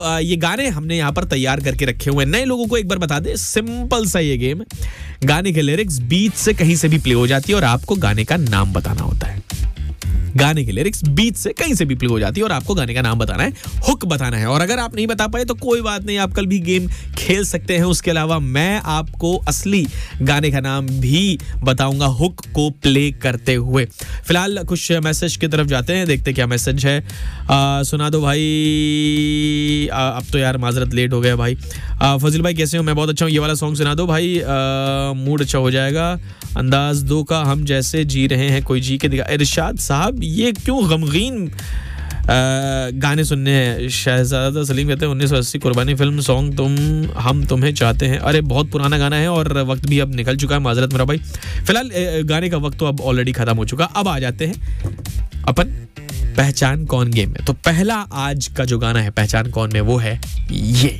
ये गाने हमने यहाँ पर तैयार करके रखे हुए हैं। नए लोगों को एक बार बता दें, सिंपल सा ये गेम है। गाने के लिरिक्स बीच से कहीं से भी प्ले हो जाती है और आपको गाने का नाम बताना होता है। गाने की लिरिक्स बीच से कहीं से भी प्ले हो जाती है और आपको गाने का नाम बताना है, हुक बताना है। और अगर आप नहीं बता पाए तो कोई बात नहीं, आप कल भी गेम खेल सकते हैं। उसके अलावा मैं आपको असली गाने का नाम भी बताऊंगा हुक को प्ले करते हुए। फिलहाल कुछ मैसेज की तरफ जाते हैं, देखते क्या मैसेज है। सुना दो भाई। अब तो यार माजरत लेट हो गया भाई। फजील भाई कैसे हो? मैं बहुत अच्छा हूँ। ये वाला सॉन्ग सुना दो भाई, मूड अच्छा हो जाएगा। अंदाज दो का हम जैसे जी रहे हैं, कोई जी के दिखा। इरशाद साहब ये क्यों गमगीन गाने सुनने हैं? शहजादा सलीम कहते हैं 1980 कुर्बानी फिल्म सॉन्ग हम तुम्हें चाहते हैं। अरे बहुत पुराना गाना है और वक्त भी अब निकल चुका है, माजरत मेरा भाई। फिलहाल गाने का वक्त तो अब ऑलरेडी खत्म हो चुका। अब आ जाते हैं अपन पहचान कौन गेम में। तो पहला आज का जो गाना है पहचान कौन में वो है ये।